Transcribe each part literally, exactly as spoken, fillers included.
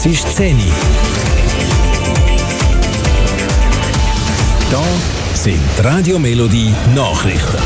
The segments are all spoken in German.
ist zehn Uhr. Da sind die Radio Melodie Nachrichten.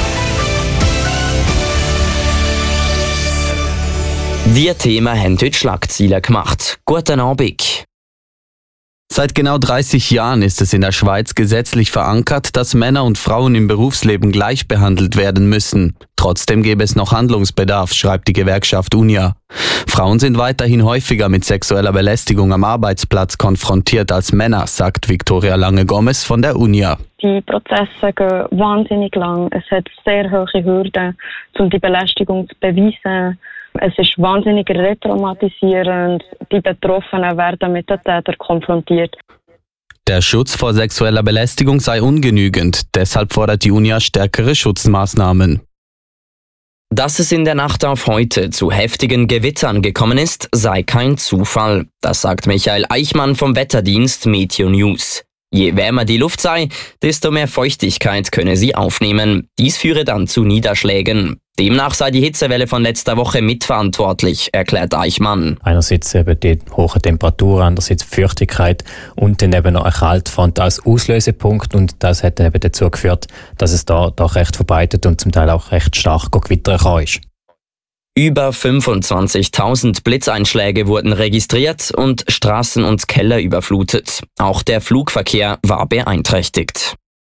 Die Themen haben heute Schlagzeilen gemacht. Guten Abend. Seit genau dreißig Jahren ist es in der Schweiz gesetzlich verankert, dass Männer und Frauen im Berufsleben gleich behandelt werden müssen. Trotzdem gäbe es noch Handlungsbedarf, schreibt die Gewerkschaft Unia. Frauen sind weiterhin häufiger mit sexueller Belästigung am Arbeitsplatz konfrontiert als Männer, sagt Victoria Lange-Gomez von der Unia. Die Prozesse gehen wahnsinnig lang. Es hat sehr hohe Hürden, um die Belästigung zu beweisen. Es ist wahnsinnig retraumatisierend. Die Betroffenen werden mit den Tätern konfrontiert. Der Schutz vor sexueller Belästigung sei ungenügend. Deshalb fordert die Unia stärkere Schutzmaßnahmen. Dass es in der Nacht auf heute zu heftigen Gewittern gekommen ist, sei kein Zufall. Das sagt Michael Eichmann vom Wetterdienst Meteo News. Je wärmer die Luft sei, desto mehr Feuchtigkeit könne sie aufnehmen. Dies führe dann zu Niederschlägen. Demnach sei die Hitzewelle von letzter Woche mitverantwortlich, erklärt Eichmann. Einerseits eben die hohen Temperaturen, andererseits Feuchtigkeit und dann eben noch eine Kaltfront als Auslösepunkt. Und das hat eben dazu geführt, dass es da doch recht verbreitet und zum Teil auch recht stark gewittern kann. Über fünfundzwanzigtausend Blitzeinschläge wurden registriert und Straßen und Keller überflutet. Auch der Flugverkehr war beeinträchtigt.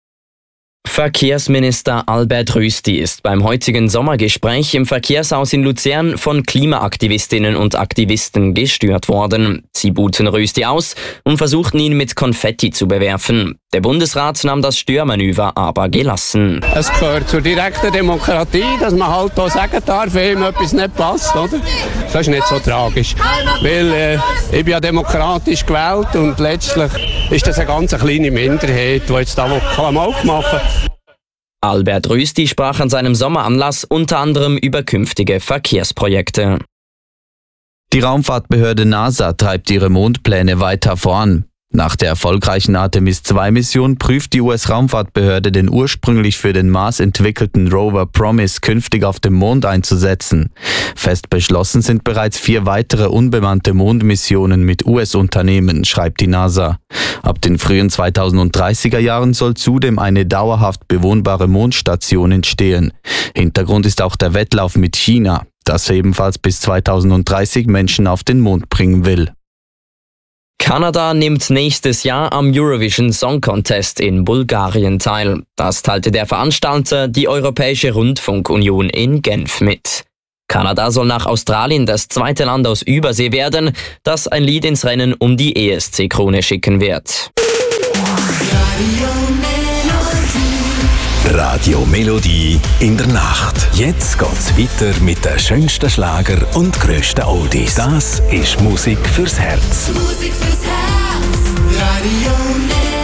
Verkehrsminister Albert Rösti ist beim heutigen Sommergespräch im Verkehrshaus in Luzern von Klimaaktivistinnen und Aktivisten gestört worden. Sie buhten Rösti aus und versuchten ihn mit Konfetti zu bewerfen. Der Bundesrat nahm das Störmanöver aber gelassen. Es gehört zur direkten Demokratie, dass man halt auch sagen darf, wenn ihm etwas nicht passt, oder? Das ist nicht so tragisch, weil äh, ich bin ja demokratisch gewählt und letztlich ist das eine ganz kleine Minderheit, die jetzt da Klamauk machen. Albert Rösti sprach an seinem Sommeranlass unter anderem über künftige Verkehrsprojekte. Die Raumfahrtbehörde NASA treibt ihre Mondpläne weiter voran. Nach der erfolgreichen Artemis zwei Mission prüft die U S-Raumfahrtbehörde den ursprünglich für den Mars entwickelten Rover Promise künftig auf dem Mond einzusetzen. Fest beschlossen sind bereits vier weitere unbemannte Mondmissionen mit U S-Unternehmen, schreibt die NASA. Ab den frühen zweitausenddreißiger Jahren soll zudem eine dauerhaft bewohnbare Mondstation entstehen. Hintergrund ist auch der Wettlauf mit China, das ebenfalls bis zweitausenddreißig Menschen auf den Mond bringen will. Kanada nimmt nächstes Jahr am Eurovision Song Contest in Bulgarien teil. Das teilte der Veranstalter, die Europäische Rundfunkunion in Genf, mit. Kanada soll nach Australien das zweite Land aus Übersee werden, das ein Lied ins Rennen um die E S C-Krone schicken wird. Radio Melodie in der Nacht. Jetzt geht's weiter mit den schönsten Schlager und grössten Oldies. Das ist Musik fürs Herz. Musik fürs Herz. Radio Melodie.